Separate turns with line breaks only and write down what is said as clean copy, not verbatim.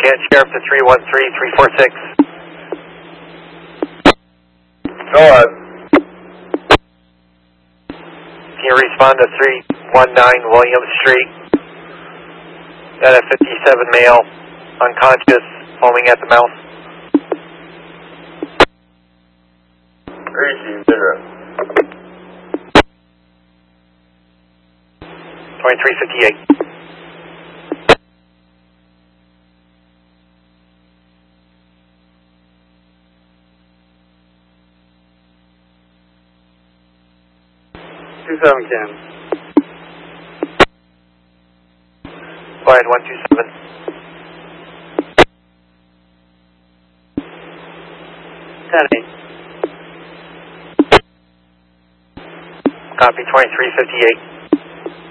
Again, Sheriff to 313-346.
Go ahead.
Can you respond to 319 Williams Street? Got a 57 male, unconscious, foaming at the mouth.
Received, zero.
2358.
Cam.
Quiet 127. Copy 2358.